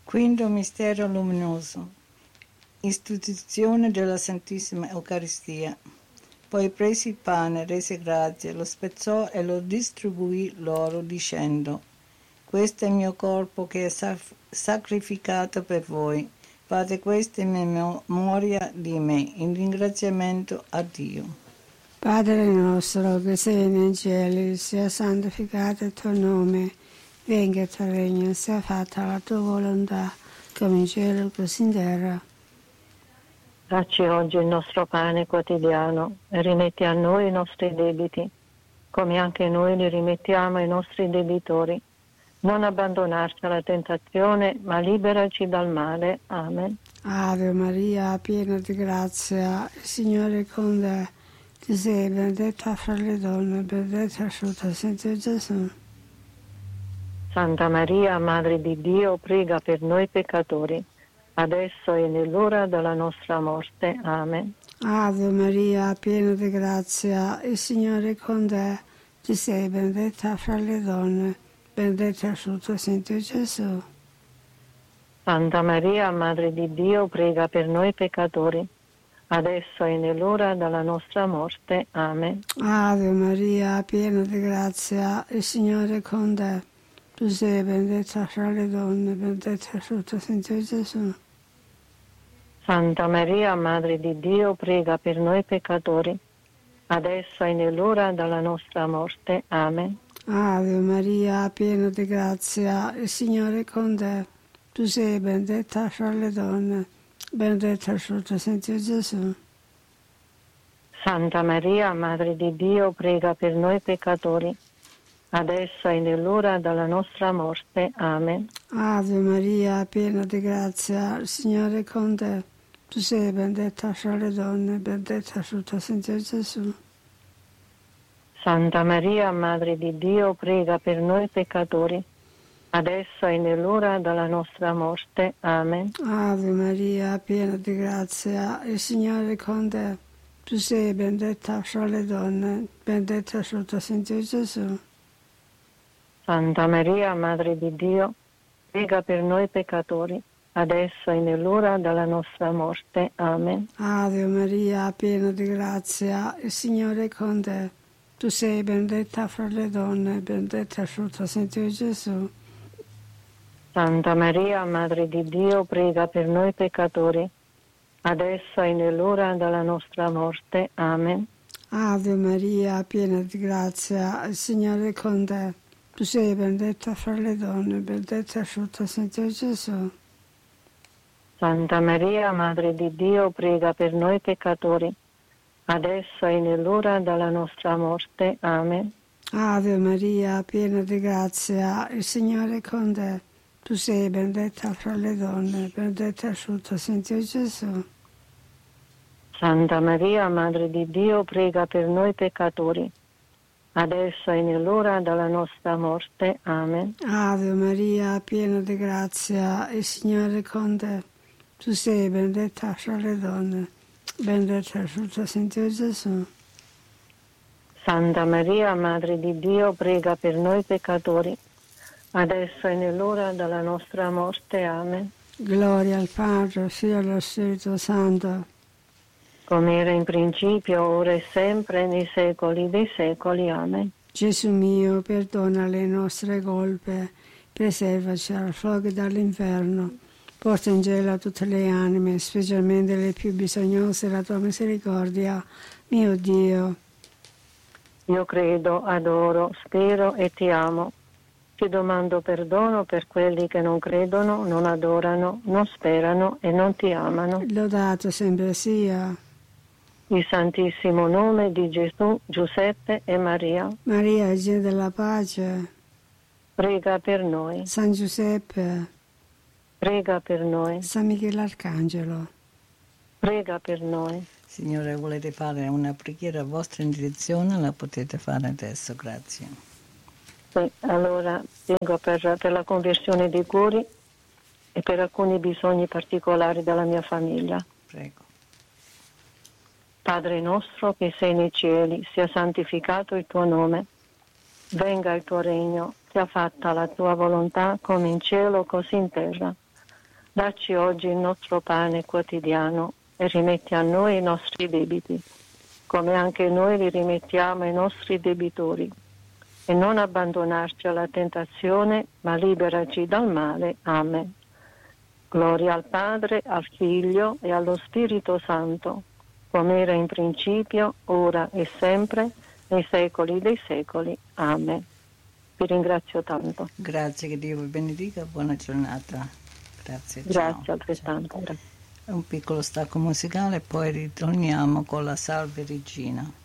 Quinto mistero luminoso. Istituzione della Santissima Eucaristia. Poi prese il pane, rese grazie, lo spezzò e lo distribuì loro dicendo: questo è il mio corpo che è sacrificato per voi. Fate questo in memoria di me, in ringraziamento a Dio. Padre nostro che sei nei cieli, sia santificato il tuo nome, venga il tuo regno, sia fatta la tua volontà, come in cielo così in terra. Dacci oggi il nostro pane quotidiano e rimetti a noi i nostri debiti, come anche noi li rimettiamo ai nostri debitori. Non abbandonarci alla tentazione, ma liberaci dal male. Amen. Ave Maria, piena di grazia, il Signore è con te. Tu sei benedetta fra le donne, benedetta il frutto del seno Gesù. Santa Maria, Madre di Dio, prega per noi peccatori, adesso e nell'ora della nostra morte. Amen. Ave Maria, piena di grazia, il Signore è con te. Tu sei benedetta fra le donne, benedetta il frutto del seno Gesù. Santa Maria, Madre di Dio, prega per noi peccatori, adesso e nell'ora della nostra morte. Amen. Ave Maria, piena di grazia, il Signore è con te. Tu sei benedetta fra le donne, benedetta il frutto del seno Gesù. Santa Maria, Madre di Dio, prega per noi peccatori, adesso e nell'ora della nostra morte. Amen. Ave Maria, piena di grazia, il Signore è con te. Tu sei benedetta fra le donne, benedetta il frutto del seno Gesù. Santa Maria, Madre di Dio, prega per noi peccatori, adesso e nell'ora della nostra morte. Amen. Ave Maria, piena di grazia, il Signore è con te. Tu sei benedetta fra le donne, benedetta il frutto del seno Gesù. Santa Maria, Madre di Dio, prega per noi peccatori, adesso e nell'ora della nostra morte. Amen. Ave Maria, piena di grazia, il Signore è con te. Tu sei benedetta fra le donne, benedetta il frutto del seno Gesù. Santa Maria, Madre di Dio, prega per noi peccatori, adesso e nell'ora della nostra morte. Amen. Ave Maria, piena di grazia, il Signore è con te. Tu sei benedetta fra le donne, benedetta il frutto del seno Gesù. Santa Maria, Madre di Dio, prega per noi peccatori, adesso e nell'ora della nostra morte. Amen. Ave Maria, piena di grazia, il Signore è con te. Tu sei benedetta fra le donne, benedetta il frutto del seno Gesù. Santa Maria, Madre di Dio, prega per noi peccatori, adesso e nell'ora della nostra morte. Amen. Ave Maria, piena di grazia, il Signore è con te. Tu sei benedetta fra le donne, benedetta il frutto del seno Gesù. Santa Maria, Madre di Dio, prega per noi peccatori, adesso e nell'ora della nostra morte. Amen. Ave Maria, piena di grazia, il Signore è con te. Tu sei benedetta fra le donne, benedetta il frutto del seno Gesù. Santa Maria, Madre di Dio, prega per noi peccatori, adesso e nell'ora della nostra morte. Amen. Gloria al Padre, al Figlio e allo Spirito Santo. Come era in principio, ora e sempre, nei secoli dei secoli. Amen. Gesù mio, perdona le nostre colpe, preservaci dal fuoco e dall'inferno, porta in cielo tutte le anime, specialmente le più bisognose della tua misericordia, mio Dio. Io credo, adoro, spero e ti amo. Ti domando perdono per quelli che non credono, non adorano, non sperano e non ti amano. Lodato sempre sia Il Santissimo nome di Gesù, Giuseppe e Maria. Maria, Regina della Pace, Prega per noi. San Giuseppe, Prega per noi. San Michele Arcangelo. Prega per noi. Signore, volete fare una preghiera a vostra indirezione? La potete fare adesso, grazie. Sì, allora prego per la conversione dei cuori e per alcuni bisogni particolari della mia famiglia. Prego. Padre nostro che sei nei cieli, sia santificato il tuo nome. Venga il tuo regno, sia fatta la tua volontà come in cielo così in terra. Dacci oggi il nostro pane quotidiano e rimetti a noi i nostri debiti, come anche noi li rimettiamo ai nostri debitori. E non abbandonarci alla tentazione, ma liberaci dal male. Amen. Gloria al Padre, al Figlio e allo Spirito Santo, come era in principio, ora e sempre, nei secoli dei secoli. Amen. Vi ringrazio tanto. Grazie, che Dio vi benedica, buona giornata. Grazie, Grazie ciao. altrettanto. Un piccolo stacco musicale, poi ritorniamo con la Salve Regina.